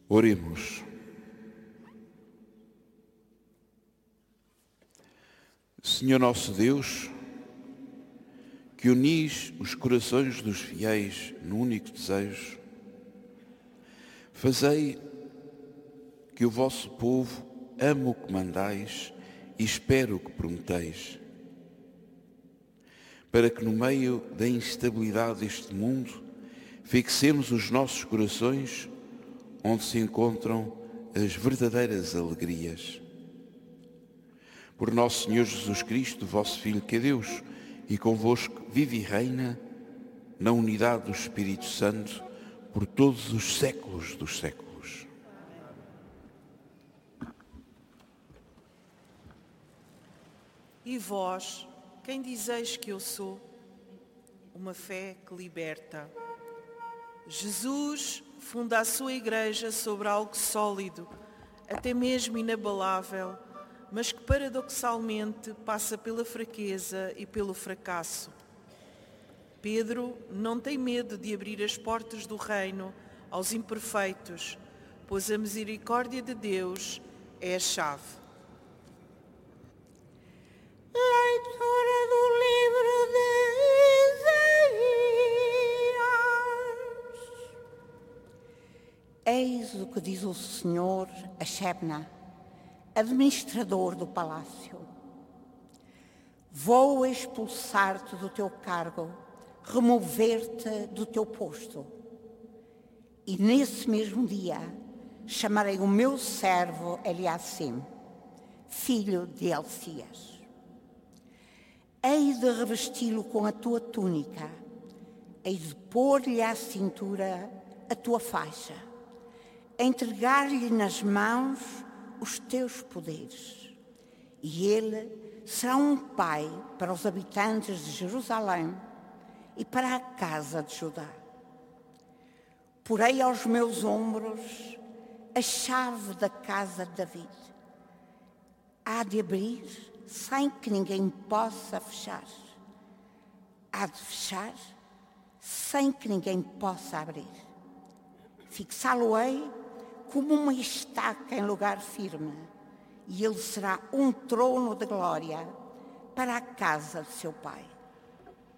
Oremos. Senhor nosso Deus, que unis os corações dos fiéis no único desejo, fazei que o vosso povo ame o que mandais e espere o que prometeis, para que no meio da instabilidade deste mundo fixemos os nossos corações onde se encontram as verdadeiras alegrias. Por nosso Senhor Jesus Cristo, vosso Filho, que é Deus, e convosco vive e reina na unidade do Espírito Santo por todos os séculos dos séculos. E vós, quem dizeis que eu sou? Uma fé que liberta. Jesus funda a sua igreja sobre algo sólido, até mesmo inabalável, mas que paradoxalmente passa pela fraqueza e pelo fracasso. Pedro não tem medo de abrir as portas do reino aos imperfeitos, pois a misericórdia de Deus é a chave. Leitura do livro de Isaías. Eis o que diz o Senhor a Shebna, administrador do palácio. Vou expulsar-te do teu cargo, remover-te do teu posto. E nesse mesmo dia chamarei o meu servo Eliacim, filho de Elcias. Hei de revesti-lo com a tua túnica, hei de pôr-lhe à cintura a tua faixa, entregar-lhe nas mãos os teus poderes. E ele será um pai para os habitantes de Jerusalém e para a casa de Judá. Porei aos meus ombros a chave da casa de David. Há de abrir sem que ninguém possa fechar. Há de fechar sem que ninguém possa abrir. Fixá-lo-ei como uma estaca em lugar firme, e ele será um trono de glória para a casa de seu pai.